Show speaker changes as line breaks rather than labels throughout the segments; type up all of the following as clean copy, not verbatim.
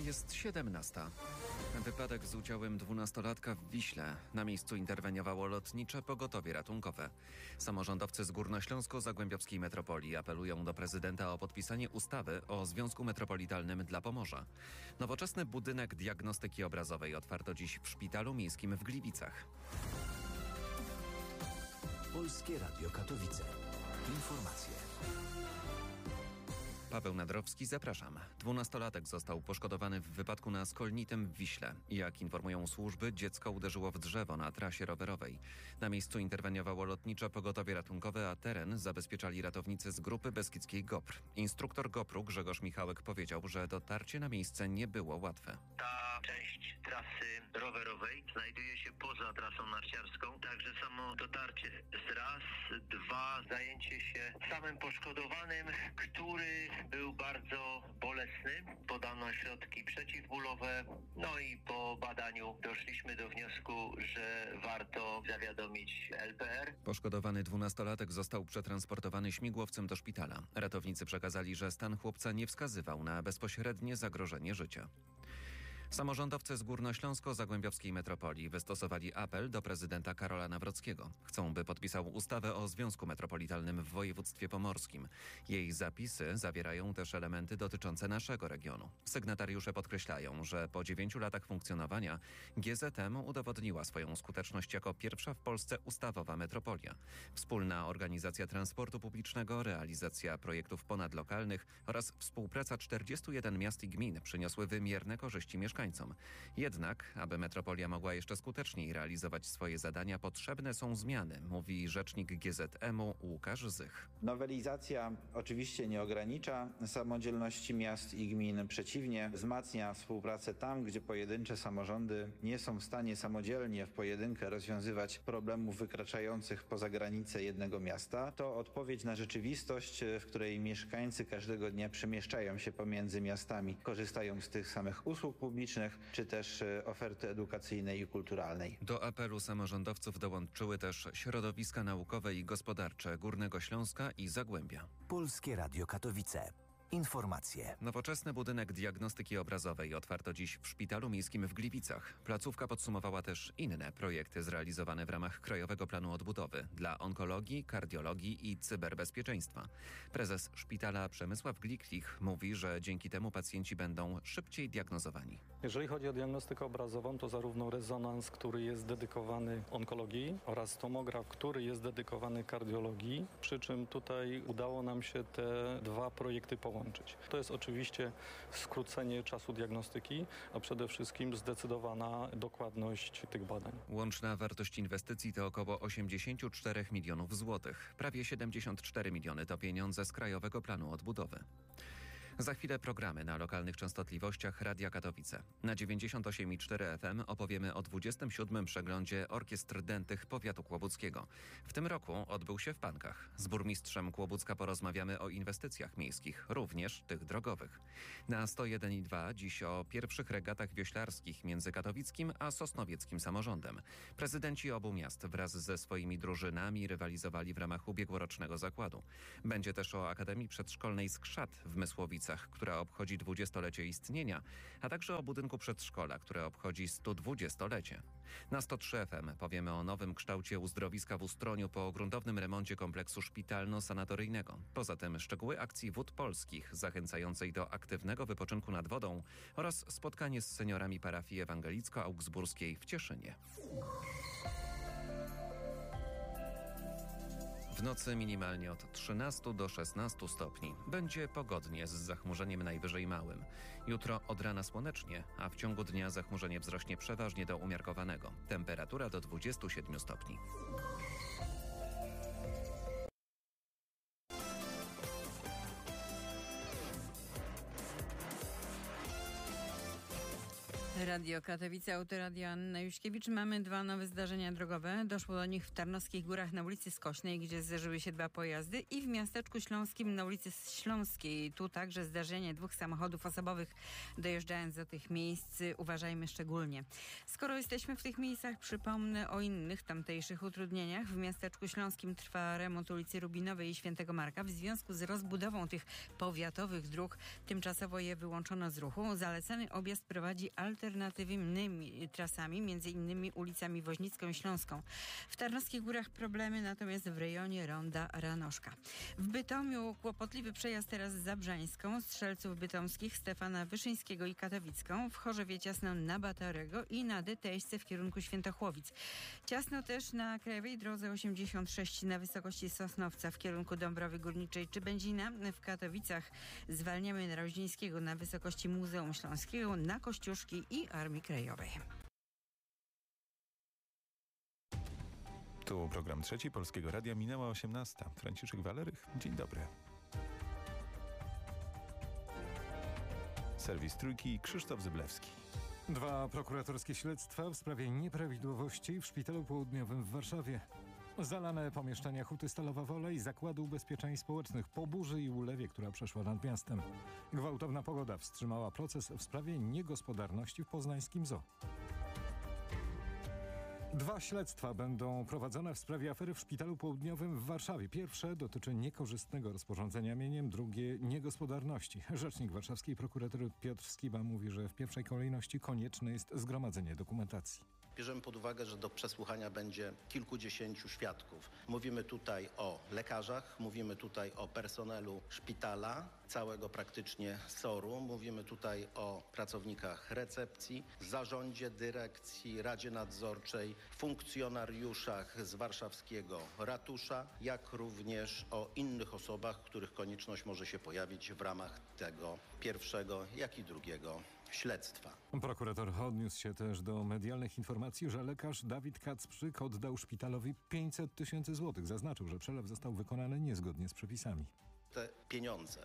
Jest 17. Wypadek z udziałem 12-latka w Wiśle. Na miejscu interweniowało lotnicze pogotowie ratunkowe. Samorządowcy z Górnośląsko-Zagłębiowskiej Metropolii apelują do prezydenta o podpisanie ustawy o Związku Metropolitalnym dla Pomorza. Nowoczesny budynek diagnostyki obrazowej otwarto dziś w Szpitalu Miejskim w Gliwicach.
Polskie Radio Katowice. Informacje.
Paweł Nadrowski, zapraszam. 12-latek został poszkodowany w wypadku na Skolnitym w Wiśle. Jak informują służby, dziecko uderzyło w drzewo na trasie rowerowej. Na miejscu interweniowało lotnicze pogotowie ratunkowe, a teren zabezpieczali ratownicy z grupy beskidzkiej GOPR. Instruktor GOPR-u Grzegorz Michałek powiedział, że dotarcie na miejsce nie było łatwe.
Ta część trasy rowerowej znajduje się poza trasą narciarską, także samo dotarcie jest raz, dwa, zajęcie się samym poszkodowanym, który był bardzo bolesny. Podano środki przeciwbólowe, no i po badaniu doszliśmy do wniosku, że warto zawiadomić LPR.
Poszkodowany 12-latek został przetransportowany śmigłowcem do szpitala. Ratownicy przekazali, że stan chłopca nie wskazywał na bezpośrednie zagrożenie życia. Samorządowcy z Górnośląsko-Zagłębiowskiej Metropolii wystosowali apel do prezydenta Karola Nawrockiego. Chcą, by podpisał ustawę o Związku Metropolitalnym w województwie pomorskim. Jej zapisy zawierają też elementy dotyczące naszego regionu. Sygnatariusze podkreślają, że po 9 latach funkcjonowania GZM udowodniła swoją skuteczność jako pierwsza w Polsce ustawowa metropolia. Wspólna organizacja transportu publicznego, realizacja projektów ponadlokalnych oraz współpraca 41 miast i gmin przyniosły wymierne korzyści mieszkańcom. Jednak, aby metropolia mogła jeszcze skuteczniej realizować swoje zadania, potrzebne są zmiany, mówi rzecznik GZM-u Łukasz Zych.
Nowelizacja oczywiście nie ogranicza samodzielności miast i gmin, przeciwnie, wzmacnia współpracę tam, gdzie pojedyncze samorządy nie są w stanie samodzielnie w pojedynkę rozwiązywać problemów wykraczających poza granice jednego miasta. To odpowiedź na rzeczywistość, w której mieszkańcy każdego dnia przemieszczają się pomiędzy miastami, korzystają z tych samych usług publicznych, czy też oferty edukacyjnej i kulturalnej.
Do apelu samorządowców dołączyły też środowiska naukowe i gospodarcze Górnego Śląska i Zagłębia.
Polskie Radio Katowice. Informacje.
Nowoczesny budynek diagnostyki obrazowej otwarto dziś w Szpitalu Miejskim w Gliwicach. Placówka podsumowała też inne projekty zrealizowane w ramach Krajowego Planu Odbudowy dla onkologii, kardiologii i cyberbezpieczeństwa. Prezes szpitala Przemysław Gliklich mówi, że dzięki temu pacjenci będą szybciej diagnozowani.
Jeżeli chodzi o diagnostykę obrazową, to zarówno rezonans, który jest dedykowany onkologii, oraz tomograf, który jest dedykowany kardiologii, przy czym tutaj udało nam się te dwa projekty połączyć. To jest oczywiście skrócenie czasu diagnostyki, a przede wszystkim zdecydowana dokładność tych badań.
Łączna wartość inwestycji to około 84 milionów złotych. Prawie 74 miliony to pieniądze z Krajowego Planu Odbudowy. Za chwilę programy na lokalnych częstotliwościach Radia Katowice. Na 98,4 FM opowiemy o 27. przeglądzie orkiestr dętych powiatu kłobuckiego. W tym roku odbył się w Pankach. Z burmistrzem Kłobucka porozmawiamy o inwestycjach miejskich, również tych drogowych. Na 101,2 dziś o pierwszych regatach wioślarskich między katowickim a sosnowieckim samorządem. Prezydenci obu miast wraz ze swoimi drużynami rywalizowali w ramach ubiegłorocznego zakładu. Będzie też o Akademii Przedszkolnej Skrzat w Mysłowicach, która obchodzi 20-lecie istnienia, a także o budynku przedszkola, które obchodzi 120-lecie. Na 103 FM powiemy o nowym kształcie uzdrowiska w Ustroniu po gruntownym remoncie kompleksu szpitalno-sanatoryjnego. Poza tym szczegóły akcji Wód Polskich zachęcającej do aktywnego wypoczynku nad wodą oraz spotkanie z seniorami parafii ewangelicko-augsburskiej w Cieszynie. W nocy minimalnie od 13 do 16 stopni. Będzie pogodnie z zachmurzeniem najwyżej małym. Jutro od rana słonecznie, a w ciągu dnia zachmurzenie wzrośnie przeważnie do umiarkowanego. Temperatura do 27 stopni.
Radio Katowice, Autoradio Anna Juśkiewicz. Mamy 2 nowe zdarzenia drogowe. Doszło do nich w Tarnowskich Górach na ulicy Skośnej, gdzie zderzyły się 2 pojazdy, i w miasteczku śląskim na ulicy Śląskiej. Tu także zdarzenie 2 samochodów osobowych. Dojeżdżając do tych miejsc, uważajmy szczególnie. Skoro jesteśmy w tych miejscach, przypomnę o innych tamtejszych utrudnieniach. W miasteczku śląskim trwa remont ulicy Rubinowej i Świętego Marka. W związku z rozbudową tych powiatowych dróg tymczasowo je wyłączono z ruchu. Zalecany objazd prowadzi alternatywnymi trasami, między innymi ulicami Woźnicką i Śląską. W Tarnowskich Górach problemy natomiast w rejonie ronda Ranoszka. W Bytomiu kłopotliwy przejazd teraz z Zabrzańską, Strzelców Bytomskich, Stefana Wyszyńskiego i Katowicką, w Chorzowie ciasno na Batorego i na DTS w kierunku Świętochłowic. Ciasno też na Krajowej Drodze 86 na wysokości Sosnowca w kierunku Dąbrowy Górniczej czy Będzina. W Katowicach zwalniamy na Roździńskiego na wysokości Muzeum Śląskiego, na Kościuszki i Armii Krajowej.
Tu program Trzeci Polskiego Radia, minęła 18. Franciszek Walerych, dzień dobry. Serwis Trójki, Krzysztof Zyblewski.
2 prokuratorskie śledztwa w sprawie nieprawidłowości w Szpitalu Południowym w Warszawie. Zalane pomieszczenia Huty Stalowa Wola i Zakładu Ubezpieczeń Społecznych po burzy i ulewie, która przeszła nad miastem. Gwałtowna pogoda wstrzymała proces w sprawie niegospodarności w poznańskim zoo. 2 śledztwa będą prowadzone w sprawie afery w Szpitalu Południowym w Warszawie. Pierwsze dotyczy niekorzystnego rozporządzenia mieniem, drugie niegospodarności. Rzecznik warszawskiej prokuratury Piotr Skiba mówi, że w pierwszej kolejności konieczne jest zgromadzenie dokumentacji.
Bierzemy pod uwagę, że do przesłuchania będzie kilkudziesięciu świadków. Mówimy tutaj o lekarzach, mówimy tutaj o personelu szpitala, całego praktycznie SOR-u. Mówimy tutaj o pracownikach recepcji, zarządzie, dyrekcji, radzie nadzorczej, funkcjonariuszach z warszawskiego ratusza, jak również o innych osobach, których konieczność może się pojawić w ramach tego pierwszego, jak i drugiego śledztwa.
Prokurator odniósł się też do medialnych informacji, że lekarz Dawid Kacprzyk oddał szpitalowi 500 000 złotych. Zaznaczył, że przelew został wykonany niezgodnie z przepisami.
Te pieniądze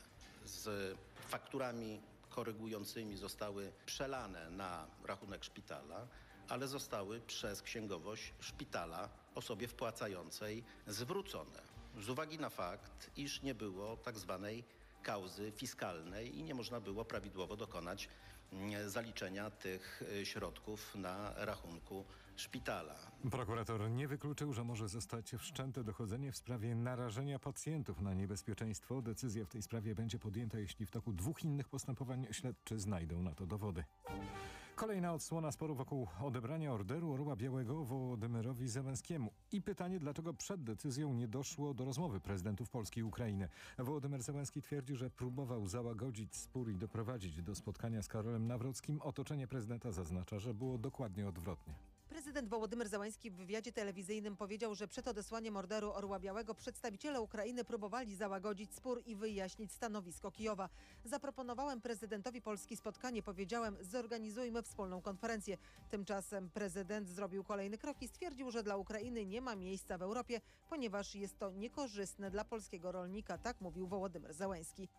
z fakturami korygującymi zostały przelane na rachunek szpitala, ale zostały przez księgowość szpitala osobie wpłacającej zwrócone. Z uwagi na fakt, iż nie było tak zwanej kauzy fiskalnej i nie można było prawidłowo dokonać zaliczenia tych środków na rachunku szpitala.
Prokurator nie wykluczył, że może zostać wszczęte dochodzenie w sprawie narażenia pacjentów na niebezpieczeństwo. Decyzja w tej sprawie będzie podjęta, jeśli w toku 2 innych postępowań śledczy znajdą na to dowody. Kolejna odsłona sporu wokół odebrania Orderu Orła Białego Wołodymyrowi Zełenskiemu. I pytanie, dlaczego przed decyzją nie doszło do rozmowy prezydentów Polski i Ukrainy. Wołodymyr Zełenski twierdzi, że próbował załagodzić spór i doprowadzić do spotkania z Karolem Nawrockim. Otoczenie prezydenta zaznacza, że było dokładnie odwrotnie.
Prezydent Wołodymyr Zełenski w wywiadzie telewizyjnym powiedział, że przed odesłaniem Orderu Orła Białego przedstawiciele Ukrainy próbowali załagodzić spór i wyjaśnić stanowisko Kijowa. Zaproponowałem prezydentowi Polski spotkanie, powiedziałem, zorganizujmy wspólną konferencję. Tymczasem prezydent zrobił kolejny krok i stwierdził, że dla Ukrainy nie ma miejsca w Europie, ponieważ jest to niekorzystne dla polskiego rolnika, tak mówił Wołodymyr Zełenski.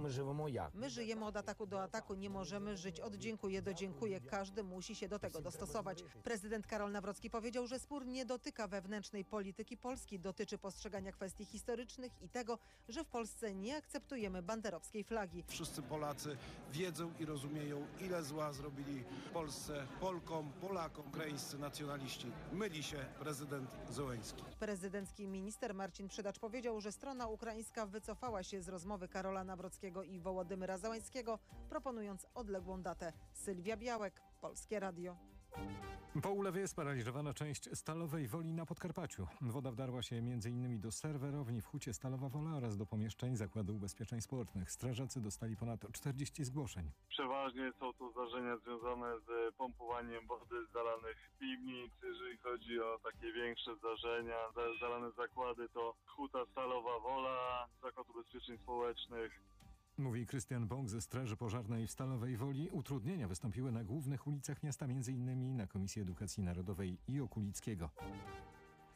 My żyjemy od ataku do ataku, nie możemy żyć od dziękuję do dziękuję. Każdy musi się do tego dostosować. Prezydent Karol Nawrocki powiedział, że spór nie dotyka wewnętrznej polityki Polski, dotyczy postrzegania kwestii historycznych i tego, że w Polsce nie akceptujemy banderowskiej flagi.
Wszyscy Polacy wiedzą i rozumieją, ile zła zrobili Polsce, Polkom, Polakom, ukraińscy nacjonaliści. Myli się prezydent Zełenski.
Prezydencki minister Marcin Przydacz powiedział, że strona ukraińska wycofała się z rozmowy Karola Nawrockiego i Wołodymyra Zełenskiego, proponując odległą datę. Sylwia Białek, Polskie Radio.
Po ulewie sparaliżowana część Stalowej Woli na Podkarpaciu. Woda wdarła się m.in. do serwerowni w Hucie Stalowa Wola oraz do pomieszczeń Zakładu Ubezpieczeń Społecznych. Strażacy dostali ponad 40 zgłoszeń.
Przeważnie są to zdarzenia związane z pompowaniem wody z zalanych piwnic. Jeżeli chodzi o takie większe zdarzenia, zalane zakłady to Huta Stalowa Wola, Zakład Ubezpieczeń Społecznych.
Mówi Krystian Bąk ze Straży Pożarnej w Stalowej Woli. Utrudnienia wystąpiły na głównych ulicach miasta, m.in. na Komisji Edukacji Narodowej i Okulickiego.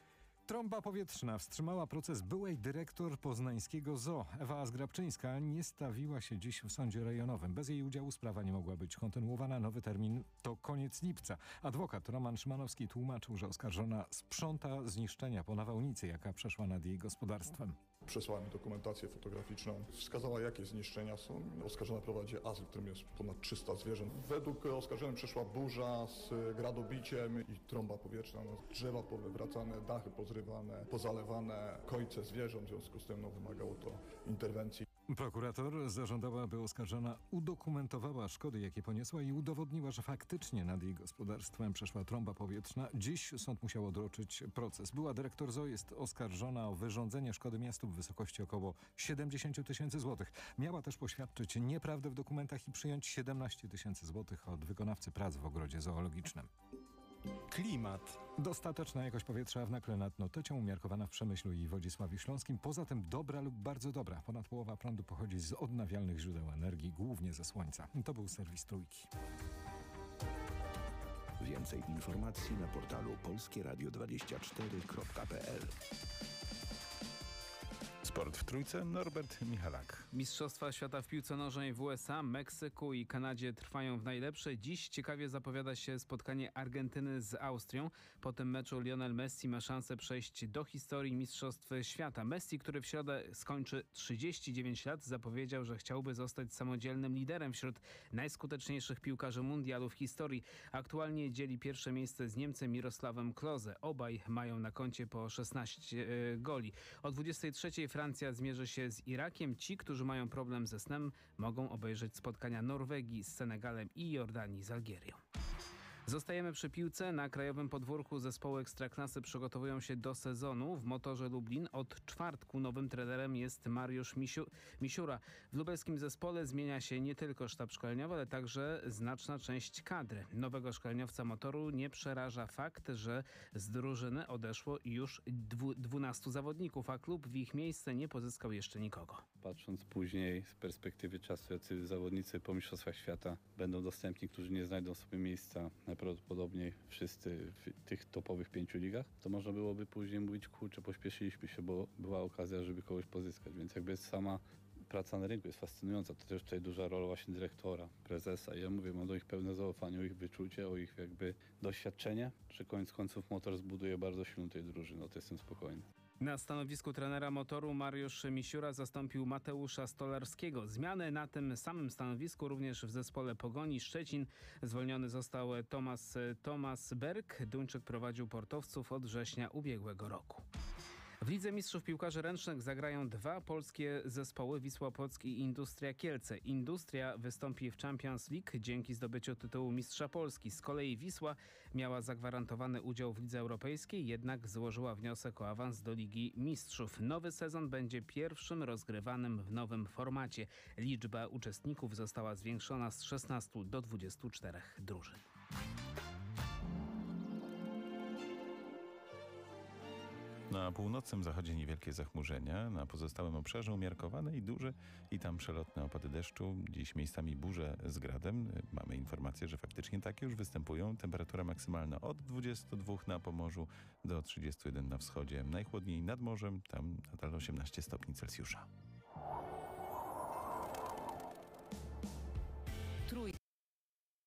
Trąba powietrzna wstrzymała proces byłej dyrektor poznańskiego zoo. Ewa Zgrabczyńska nie stawiła się dziś w sądzie rejonowym. Bez jej udziału sprawa nie mogła być kontynuowana. Nowy termin to koniec lipca. Adwokat Roman Szymanowski tłumaczył, że oskarżona sprząta zniszczenia po nawałnicy, jaka przeszła nad jej gospodarstwem.
Przesłała mi dokumentację fotograficzną, wskazała, jakie zniszczenia są. Oskarżona prowadzi azyl, w którym jest ponad 300 zwierząt. Według oskarżonej przeszła burza z gradobiciem i trąba powietrzna. Drzewa powywracane, dachy pozrywane, pozalewane, kojce zwierząt, w związku z tym wymagało to interwencji.
Prokurator zażądał, aby oskarżona udokumentowała szkody, jakie poniosła i udowodniła, że faktycznie nad jej gospodarstwem przeszła trąba powietrzna. Dziś sąd musiał odroczyć proces. Była dyrektor zoo jest oskarżona o wyrządzenie szkody miastu w wysokości około 70 tysięcy złotych. Miała też poświadczyć nieprawdę w dokumentach i przyjąć 17 tysięcy złotych od wykonawcy prac w ogrodzie zoologicznym.
Klimat.
Dostateczna jakość powietrza w Nakle nad Notecią, umiarkowana w Przemyślu i Wodzisławiu Śląskim. Poza tym dobra lub bardzo dobra. Ponad połowa prądu pochodzi z odnawialnych źródeł energii, głównie ze słońca. To był serwis Trójki.
Więcej informacji na portalu polskieradio24.pl.
Sport w Trójce, Norbert Michalak.
Mistrzostwa świata w piłce nożnej w USA, Meksyku i Kanadzie trwają w najlepsze. Dziś ciekawie zapowiada się spotkanie Argentyny z Austrią. Po tym meczu Lionel Messi ma szansę przejść do historii Mistrzostw Świata. Messi, który w środę skończy 39 lat, zapowiedział, że chciałby zostać samodzielnym liderem wśród najskuteczniejszych piłkarzy mundialu w historii. Aktualnie dzieli pierwsze miejsce z Niemcem Mirosławem Klose. Obaj mają na koncie po 16 goli. O 23 Francja zmierzy się z Irakiem. Ci, którzy mają problem ze snem, mogą obejrzeć spotkania Norwegii z Senegalem i Jordanii z Algierią. Zostajemy przy piłce. Na krajowym podwórku zespoły Ekstraklasy przygotowują się do sezonu. W Motorze Lublin od czwartku nowym trenerem jest Mariusz Misiura. W lubelskim zespole zmienia się nie tylko sztab szkoleniowy, ale także znaczna część kadry. Nowego szkoleniowca Motoru nie przeraża fakt, że z drużyny odeszło już 12 zawodników, a klub w ich miejsce nie pozyskał jeszcze nikogo.
Patrząc później z perspektywy czasu, jacy zawodnicy po Mistrzostwach Świata będą dostępni, którzy nie znajdą sobie miejsca najprawdopodobniej wszyscy w tych topowych 5 ligach, to można byłoby później mówić, kurczę, pośpieszyliśmy się, bo była okazja, żeby kogoś pozyskać, więc jakby sama praca na rynku jest fascynująca. To też tutaj duża rola właśnie dyrektora, prezesa. I ja mówię, mam do nich pełne zaufanie, o ich wyczucie, o ich jakby doświadczenie, że koniec końców Motor zbuduje bardzo silną tej drużyny, no to jestem spokojny.
Na stanowisku trenera Motoru Mariusz Misiura zastąpił Mateusza Stolarskiego. Zmiany na tym samym stanowisku również w zespole Pogoni Szczecin. Zwolniony został Thomas Berg. Duńczyk prowadził portowców od września ubiegłego roku. W Lidze Mistrzów Piłkarzy Ręcznych zagrają dwa polskie zespoły, Wisła Płock i Industria Kielce. Industria wystąpi w Champions League dzięki zdobyciu tytułu Mistrza Polski. Z kolei Wisła miała zagwarantowany udział w Lidze Europejskiej, jednak złożyła wniosek o awans do Ligi Mistrzów. Nowy sezon będzie pierwszym rozgrywanym w nowym formacie. Liczba uczestników została zwiększona z 16 do 24 drużyn.
Na północnym zachodzie niewielkie zachmurzenia, na pozostałym obszarze umiarkowane i duże i tam przelotne opady deszczu. Dziś miejscami burze z gradem. Mamy informację, że faktycznie takie już występują. Temperatura maksymalna od 22 na Pomorzu do 31 na wschodzie. Najchłodniej nad morzem, tam nadal 18 stopni Celsjusza.